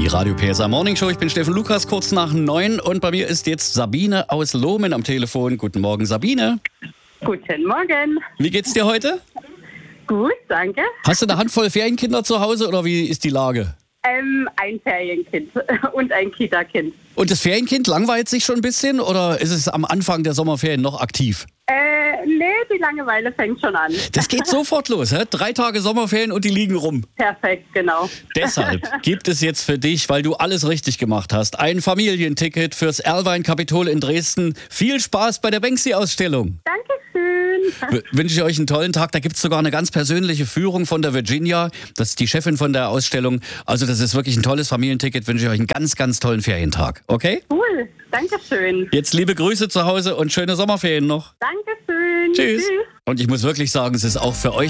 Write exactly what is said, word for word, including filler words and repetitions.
Die Radio P S A Morning Show. Ich bin Steffen Lukas, kurz nach neun. Und bei mir ist jetzt Sabine aus Lohmen am Telefon. Guten Morgen, Sabine. Guten Morgen. Wie geht's dir heute? Gut, danke. Hast du eine Handvoll Ferienkinder zu Hause oder wie ist die Lage? Ähm, ein Ferienkind und ein Kita-Kind. Und das Ferienkind langweilt sich schon ein bisschen oder ist es am Anfang der Sommerferien noch aktiv? Äh, nee, die Langeweile fängt schon an. Das geht sofort los, hä? Drei Tage Sommerferien und die liegen rum. Perfekt, genau. Deshalb gibt es jetzt für dich, weil du alles richtig gemacht hast, ein Familienticket fürs Erlwein-Kapitol in Dresden. Viel Spaß bei der Banksy-Ausstellung. Dankeschön. W- Wünsche ich euch einen tollen Tag. Da gibt es sogar eine ganz persönliche Führung von der Virginia. Das ist die Chefin von der Ausstellung. Also das ist wirklich ein tolles Familienticket. Wünsche ich euch einen ganz, ganz tollen Ferientag. Okay? Cool, Dankeschön. Jetzt liebe Grüße zu Hause und schöne Sommerferien noch. Dankeschön. Tschüss. Und ich muss wirklich sagen, es ist auch für euch